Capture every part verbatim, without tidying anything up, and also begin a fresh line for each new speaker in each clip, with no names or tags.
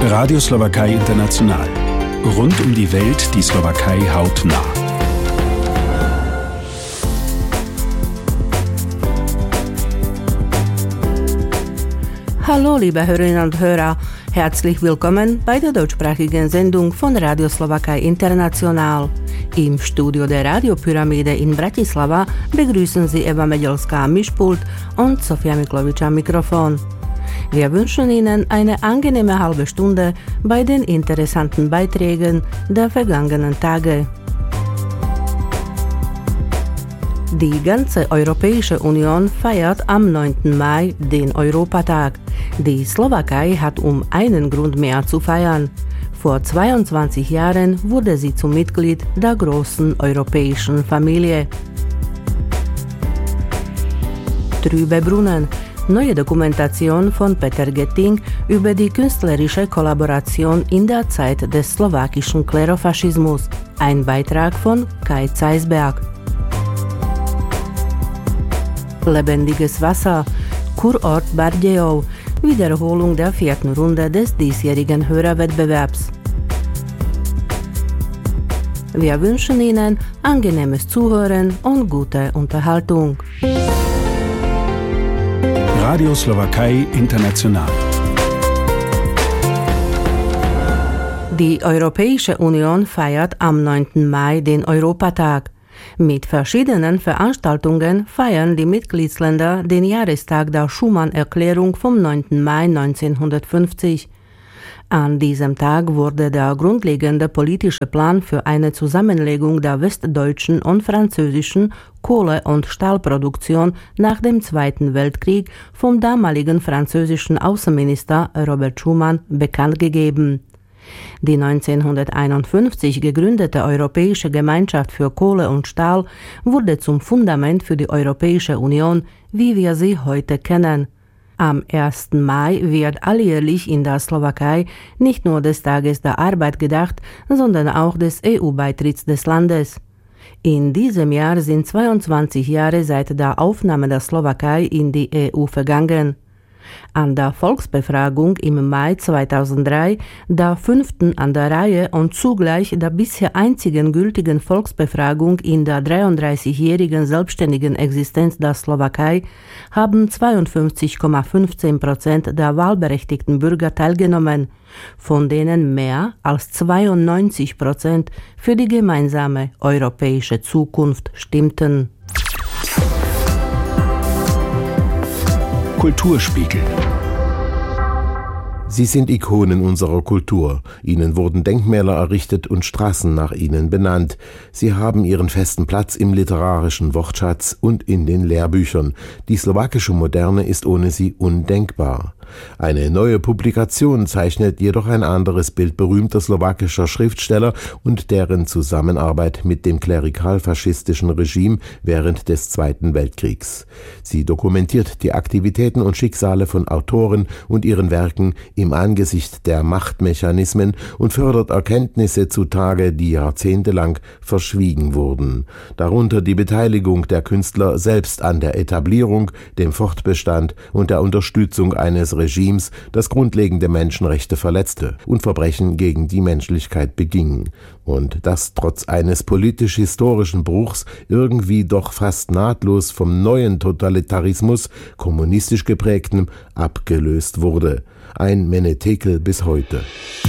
Radio Slowakei International. Rund um die Welt die Slowakei hautnah.
Hallo liebe Hörerinnen und Hörer, herzlich willkommen bei der deutschsprachigen Sendung von Radio Slowakei International. Im Studio der Radiopyramide in Bratislava begrüßen Sie Eva Medelská am Mischpult und Sofia Miklovič am Mikrofon. Wir wünschen Ihnen eine angenehme halbe Stunde bei den interessanten Beiträgen der vergangenen Tage. Die ganze Europäische Union feiert am neunten Mai den Europatag. Die Slowakei hat um einen Grund mehr zu feiern. Vor zweiundzwanzig Jahren wurde sie zum Mitglied der großen europäischen Familie. Trübe Brunnen. Neue Dokumentation von Peter Getting über die künstlerische Kollaboration in der Zeit des slowakischen Klerofaschismus. Ein Beitrag von Kai Zeisberg. Lebendiges Wasser. Kurort Bardejov. Wiederholung der vierten Runde des diesjährigen Hörerwettbewerbs. Wir wünschen Ihnen angenehmes Zuhören und gute Unterhaltung.
Radio Slowakei International.
Die Europäische Union feiert am neunten Mai den Europatag. Mit verschiedenen Veranstaltungen feiern die Mitgliedsländer den Jahrestag der Schuman-Erklärung vom neunten Mai neunzehnhundertfünfzig. An diesem Tag wurde der grundlegende politische Plan für eine Zusammenlegung der westdeutschen und französischen Kohle- und Stahlproduktion nach dem Zweiten Weltkrieg vom damaligen französischen Außenminister Robert Schuman bekannt gegeben. Die neunzehnhunderteinundfünfzig gegründete Europäische Gemeinschaft für Kohle und Stahl wurde zum Fundament für die Europäische Union, wie wir sie heute kennen. Am ersten Mai wird alljährlich in der Slowakei nicht nur des Tages der Arbeit gedacht, sondern auch des E U-Beitritts des Landes. In diesem Jahr sind zweiundzwanzig Jahre seit der Aufnahme der Slowakei in die E U vergangen. An der Volksbefragung im Mai zweitausenddrei, der fünften an der Reihe und zugleich der bisher einzigen gültigen Volksbefragung in der dreiunddreißigjährigen selbstständigen Existenz der Slowakei, haben zweiundfünfzig Komma fünfzehn Prozent der wahlberechtigten Bürger teilgenommen, von denen mehr als zweiundneunzig Prozent für die gemeinsame europäische Zukunft stimmten.
Kulturspiegel.
Sie sind Ikonen unserer Kultur. Ihnen wurden Denkmäler errichtet und Straßen nach ihnen benannt. Sie haben ihren festen Platz im literarischen Wortschatz und in den Lehrbüchern. Die slowakische Moderne ist ohne sie undenkbar. Eine neue Publikation zeichnet jedoch ein anderes Bild berühmter slowakischer Schriftsteller und deren Zusammenarbeit mit dem klerikal-faschistischen Regime während des Zweiten Weltkriegs. Sie dokumentiert die Aktivitäten und Schicksale von Autoren und ihren Werken im Angesicht der Machtmechanismen und fördert Erkenntnisse zutage, die jahrzehntelang verschwiegen wurden. Darunter die Beteiligung der Künstler selbst an der Etablierung, dem Fortbestand und der Unterstützung eines Regimes, das grundlegende Menschenrechte verletzte und Verbrechen gegen die Menschlichkeit beging. Und das trotz eines politisch-historischen Bruchs irgendwie doch fast nahtlos vom neuen Totalitarismus, kommunistisch geprägtem, abgelöst wurde. Ein Menetekel bis heute.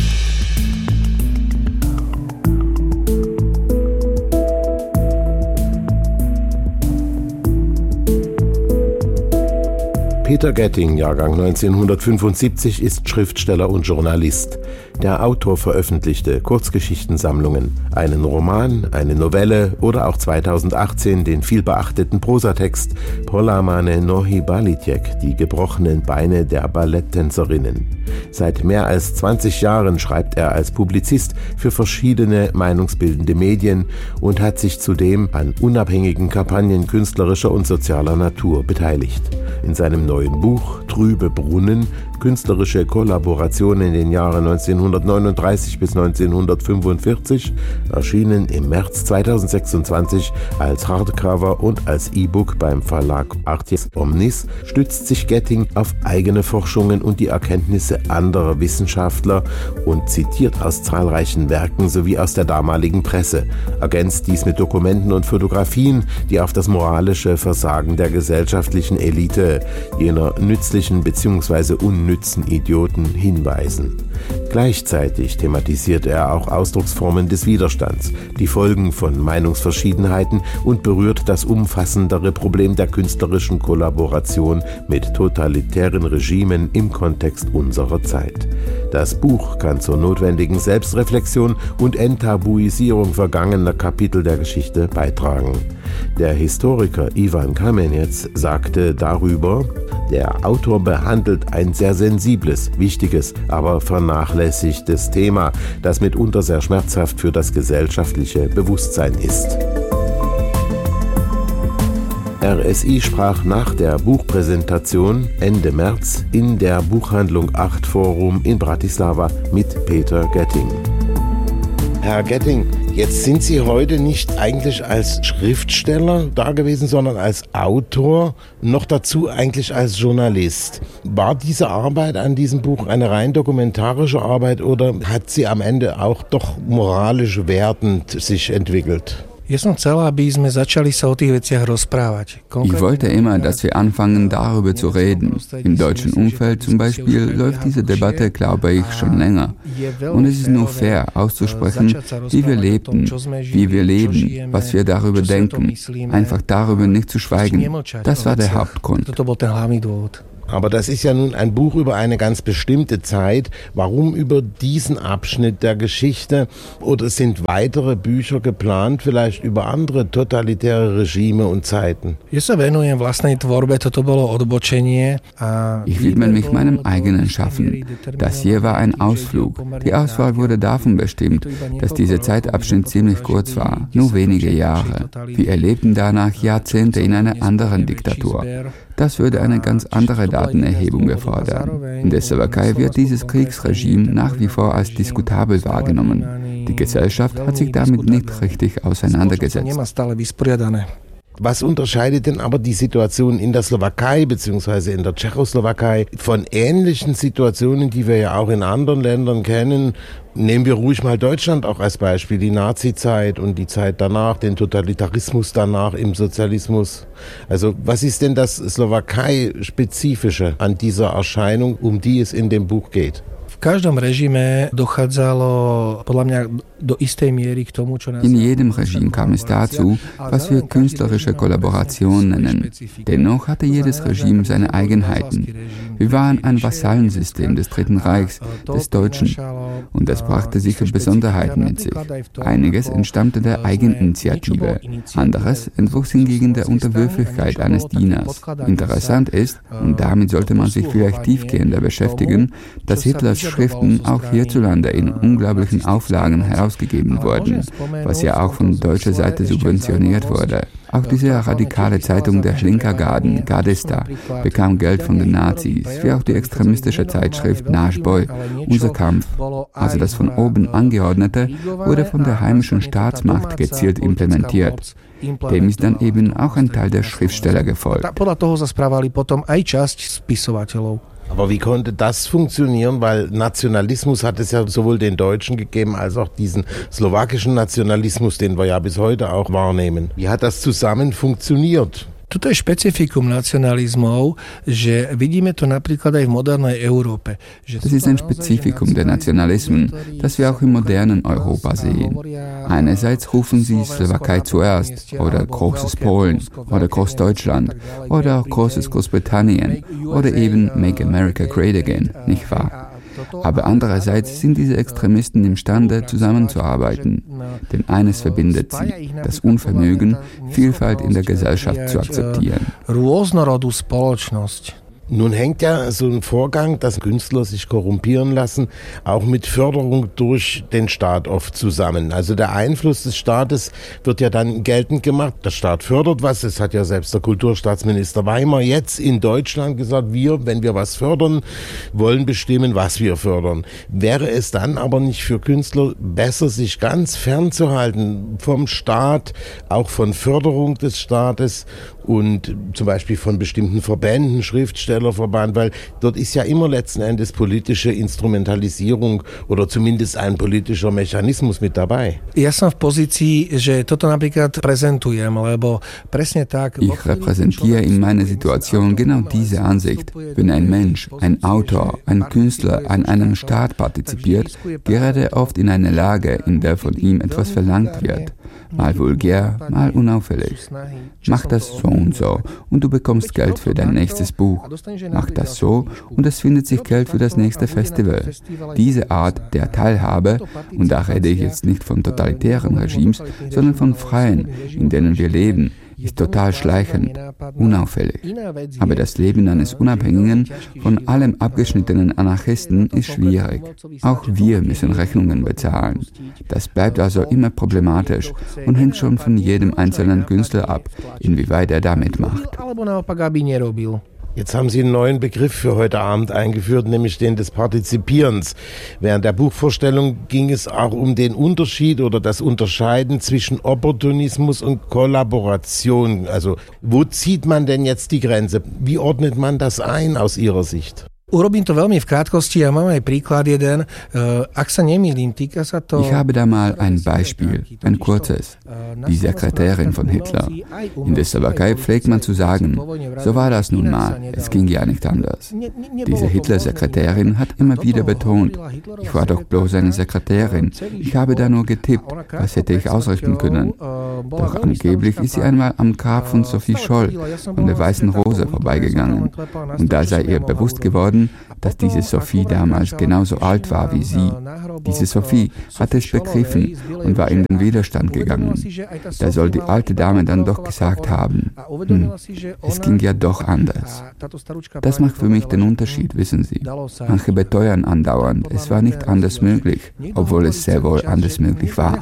Peter Getting, Jahrgang neunzehnhundertfünfundsiebzig, ist Schriftsteller und Journalist. Der Autor veröffentlichte Kurzgeschichtensammlungen, einen Roman, eine Novelle oder auch zweitausendachtzehn den vielbeachteten Prosatext Polamane nohy Balitjek, die gebrochenen Beine der Balletttänzerinnen. Seit mehr als zwanzig Jahren schreibt er als Publizist für verschiedene meinungsbildende Medien und hat sich zudem an unabhängigen Kampagnen künstlerischer und sozialer Natur beteiligt. In seinem neuen Buch Trübe Brunnen künstlerische Kollaboration in den Jahren neunzehnhundertneununddreißig bis neunzehnhundertfünfundvierzig, erschienen im März zweitausendsechsundzwanzig als Hardcover und als E-Book beim Verlag Artis Omnis, stützt sich Getting auf eigene Forschungen und die Erkenntnisse anderer Wissenschaftler und zitiert aus zahlreichen Werken sowie aus der damaligen Presse, ergänzt dies mit Dokumenten und Fotografien, die auf das moralische Versagen der gesellschaftlichen Elite, jener nützlichen bzw. unnützen Idioten, hinweisen. Gleichzeitig thematisiert er auch Ausdrucksformen des Widerstands, die Folgen von Meinungsverschiedenheiten und berührt das umfassendere Problem der künstlerischen Kollaboration mit totalitären Regimen im Kontext unserer Zeit. Das Buch kann zur notwendigen Selbstreflexion und Enttabuisierung vergangener Kapitel der Geschichte beitragen. Der Historiker Ivan Kamenetz sagte darüber: Der Autor behandelt ein sehr sensibles, wichtiges, aber vernachlässigtes Thema, das mitunter sehr schmerzhaft für das gesellschaftliche Bewusstsein ist. R S I sprach nach der Buchpräsentation Ende März in der Buchhandlung acht Forum in Bratislava mit Peter Getting. Herr Getting, jetzt sind Sie heute nicht eigentlich als Schriftsteller da gewesen, sondern als Autor, noch dazu eigentlich als Journalist. War diese Arbeit an diesem Buch eine rein dokumentarische Arbeit oder hat sie am Ende auch doch moralisch wertend sich entwickelt?
Ich wollte immer, dass wir anfangen, darüber zu reden. Im deutschen Umfeld zum Beispiel läuft diese Debatte, glaube ich, schon länger. Und es ist nur fair, auszusprechen, wie wir lebten, wie wir leben, was wir darüber denken. Einfach darüber nicht zu schweigen. Das war der Hauptgrund.
Aber das ist ja nun ein Buch über eine ganz bestimmte Zeit. Warum über diesen Abschnitt der Geschichte? Oder sind weitere Bücher geplant, vielleicht über andere totalitäre Regime und Zeiten?
Ich widme
mich
meinem eigenen Schaffen. Das hier war ein Ausflug. Die Auswahl wurde davon bestimmt, dass dieser Zeitabschnitt ziemlich kurz war, nur wenige Jahre. Wir erlebten danach Jahrzehnte in einer anderen Diktatur. Das würde eine ganz andere Datenerhebung erfordern. In der Slowakei wird dieses Kriegsregime nach wie vor als diskutabel wahrgenommen. Die Gesellschaft hat sich damit nicht richtig auseinandergesetzt.
Was unterscheidet denn aber die Situation in der Slowakei bzw. in der Tschechoslowakei von ähnlichen Situationen, die wir ja auch in anderen Ländern kennen? Nehmen wir ruhig mal Deutschland auch als Beispiel, die Nazizeit und die Zeit danach, den Totalitarismus danach im Sozialismus. Also was ist denn das Slowakei-Spezifische an dieser Erscheinung, um die es in dem Buch geht?
In jedem Regime kam es dazu, was wir künstlerische Kollaboration nennen. Dennoch hatte jedes Regime seine Eigenheiten. Wir waren ein Vassallensystem des Dritten Reichs, des Deutschen. Und das brachte sicher Besonderheiten mit sich. Einiges entstammte der Eigeninitiative. Anderes entwuchs hingegen der Unterwürfigkeit eines Dieners. Interessant ist, und damit sollte man sich vielleicht tiefgehender beschäftigen, dass Hitlers Schriften auch hierzulande in unglaublichen Auflagen herausgegeben wurden, was ja auch von deutscher Seite subventioniert wurde. Auch diese radikale Zeitung der Schlinkergarden, Gardista, bekam Geld von den Nazis, wie auch die extremistische Zeitschrift Náš boj, unser Kampf. Also das von oben Angeordnete wurde von der heimischen Staatsmacht gezielt implementiert. Dem ist dann eben auch ein Teil der Schriftsteller gefolgt.
Aber wie konnte das funktionieren? Weil Nationalismus hat es ja sowohl den Deutschen gegeben, als auch diesen slowakischen Nationalismus, den wir ja bis heute auch wahrnehmen. Wie hat das zusammen funktioniert?
Toto je špecifikum nacionalizmov, že vidíme to napríklad aj v modernej Európe.
Das ist ein Spezifikum der Nationalismen, das wir auch im modernen Europa sehen. Einerseits rufen sie Slowakei zuerst oder großes Polen oder Großdeutschland oder auch großes Großbritannien oder eben Make America Great Again, nicht wahr? Aber andererseits sind diese Extremisten imstande, zusammenzuarbeiten. Denn eines verbindet sie, das Unvermögen, Vielfalt in der Gesellschaft zu akzeptieren.
Nun hängt ja so ein Vorgang, dass Künstler sich korrumpieren lassen, auch mit Förderung durch den Staat oft zusammen. Also der Einfluss des Staates wird ja dann geltend gemacht. Der Staat fördert was. Es hat ja selbst der Kulturstaatsminister Weimar jetzt in Deutschland gesagt, wir, wenn wir was fördern, wollen bestimmen, was wir fördern. Wäre es dann aber nicht für Künstler besser, sich ganz fernzuhalten vom Staat, auch von Förderung des Staates und zum Beispiel von bestimmten Verbänden, Schriftstellerverband, weil dort ist ja immer letzten Endes politische Instrumentalisierung oder zumindest ein politischer Mechanismus mit dabei.
Ja som v pozícii, že toto napríklad prezentujem, lebo presne tak...
Ich repräsentiere in meiner Situation genau diese Ansicht. Wenn ein Mensch, ein Autor, ein Künstler an einem Staat partizipiert, gerät er oft in eine Lage, in der von ihm etwas verlangt wird. Mal vulgär, mal unauffällig. Mach das so und so und du bekommst Geld für dein nächstes Buch. Mach das so und es findet sich Geld für das nächste Festival. Diese Art der Teilhabe, und da rede ich jetzt nicht von totalitären Regimes, sondern von freien, in denen wir leben, ist total schleichend, unauffällig. Aber das Leben eines Unabhängigen, von allem abgeschnittenen Anarchisten ist schwierig. Auch wir müssen Rechnungen bezahlen. Das bleibt also immer problematisch und hängt schon von jedem einzelnen Künstler ab, inwieweit er da mitmacht.
Jetzt haben Sie einen neuen Begriff für heute Abend eingeführt, nämlich den des Partizipierens. Während der Buchvorstellung ging es auch um den Unterschied oder das Unterscheiden zwischen Opportunismus und Kollaboration. Also wo zieht man denn jetzt die Grenze? Wie ordnet man das ein aus Ihrer Sicht?
Urobím to veľmi v krátkosti a mám aj príklad jeden. Ak sa nemýlim, týka sa to...
Ich habe da mal ein Beispiel, ein kurzes. Die Sekretärin von Hitler. In der Slowakei pflegt man zu sagen, so war das nun mal, es ging ja nicht anders. Diese Hitler-Sekretärin hat immer wieder betont, ich war doch bloß eine Sekretärin, ich habe da nur getippt, was hätte ich ausrichten können. Doch angeblich ist sie einmal am Grab von Sophie Scholl von der Weißen Rose vorbeigegangen. Und da sei ihr bewusst geworden, dass diese Sophie damals genauso alt war wie sie. Diese Sophie hatte es begriffen und war in den Widerstand gegangen. Da soll die alte Dame dann doch gesagt haben, hm, es ging ja doch anders. Das macht für mich den Unterschied, wissen Sie. Manche beteuern andauernd, es war nicht anders möglich, obwohl es sehr wohl anders möglich war.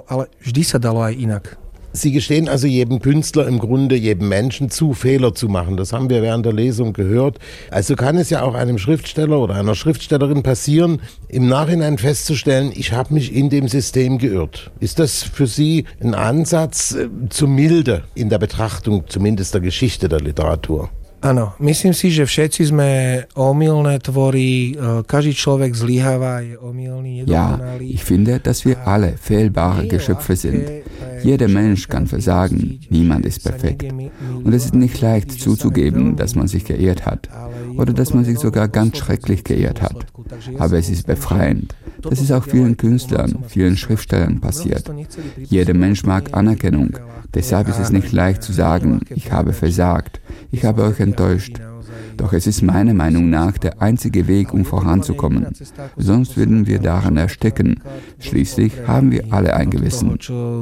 Sie gestehen also jedem Künstler im Grunde, jedem Menschen zu, Fehler zu machen. Das haben wir während der Lesung gehört. Also kann es ja auch einem Schriftsteller oder einer Schriftstellerin passieren, im Nachhinein festzustellen, ich habe mich in dem System geirrt. Ist das für Sie ein Ansatz äh, zur Milde in der Betrachtung, zumindest der Geschichte der Literatur?
Áno, myslím si, že všetci sme omylné tvory, každý človek zlyháva, je omylný, nedokonalý.
Ja, ich finde, dass wir alle fehlbare Geschöpfe sind. Jeder Mensch kann versagen, niemand ist perfekt. Und es ist nicht leicht zuzugeben, dass man sich geirrt hat oder dass man sich sogar ganz schrecklich geirrt hat. Aber es ist befreiend. Das ist auch vielen Künstlern, vielen Schriftstellern passiert. Jeder Mensch mag Anerkennung. Deshalb ist es nicht leicht zu sagen, ich habe versagt, ich habe euch enttäuscht. Doch es ist meiner Meinung nach der einzige Weg, um voranzukommen. Sonst würden wir daran ersticken. Schließlich haben wir alle ein Gewissen.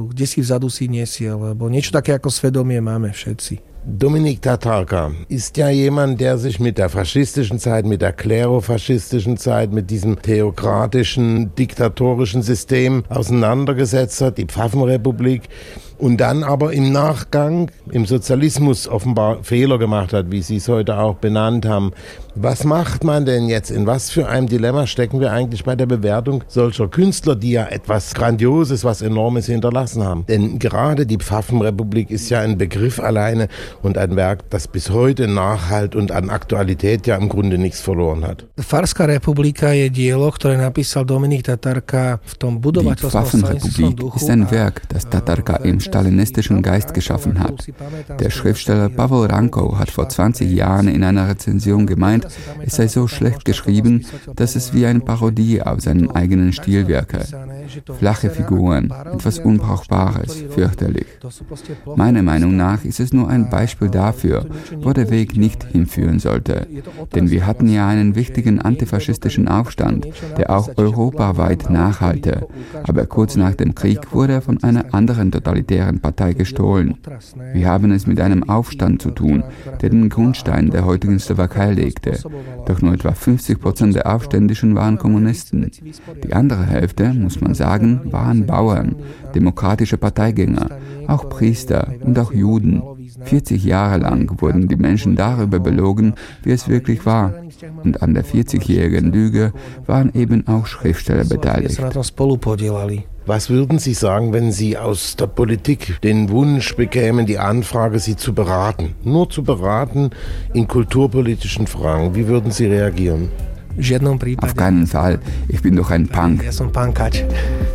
Dominik Tatarka ist ja jemand, der sich mit der faschistischen Zeit, mit der klerofaschistischen Zeit, mit diesem theokratischen, diktatorischen System auseinandergesetzt hat, die Pfaffenrepublik, und dann aber im Nachgang im Sozialismus offenbar Fehler gemacht hat, wie Sie es heute auch benannt haben. Was macht man denn jetzt? In was für einem Dilemma stecken wir eigentlich bei der Bewertung solcher Künstler, die ja etwas Grandioses, was Enormes hinterlassen haben? Denn gerade die Pfaffenrepublik ist ja ein Begriff alleine und ein Werk, das bis heute Nachhalt und an Aktualität ja im Grunde nichts verloren hat.
Farská republika je dielo, ktoré napísal Dominik Tatarka v tom budovateľskom
stalinistickom duchu. Die Pfaffenrepublik ist ein Werk, das Tatarka im stalinistischen Geist geschaffen hat. Der Schriftsteller Pavel Rankow hat vor zwanzig Jahren in einer Rezension gemeint, es sei so schlecht geschrieben, dass es wie eine Parodie auf seinen eigenen Stil wirke. Flache Figuren, etwas Unbrauchbares, fürchterlich. Meiner Meinung nach ist es nur ein Beispiel dafür, wo der Weg nicht hinführen sollte. Denn wir hatten ja einen wichtigen antifaschistischen Aufstand, der auch europaweit nachhalte. Aber kurz nach dem Krieg wurde er von einer anderen totalitären Partei gestohlen. Wir haben es mit einem Aufstand zu tun, der den Grundstein der heutigen Slowakei legte. Doch nur etwa fünfzig Prozent der Aufständischen waren Kommunisten. Die andere Hälfte, muss man sagen, waren Bauern, demokratische Parteigänger, auch Priester und auch Juden. vierzig Jahre lang wurden die Menschen darüber belogen, wie es wirklich war. Und an der vierzigjährigen Lüge waren eben auch Schriftsteller beteiligt.
Was würden Sie sagen, wenn Sie aus der Politik den Wunsch bekämen, die Anfrage, Sie zu beraten? Nur zu beraten in kulturpolitischen Fragen. Wie würden Sie reagieren?
Auf keinen Fall. Ich bin doch ein Punk.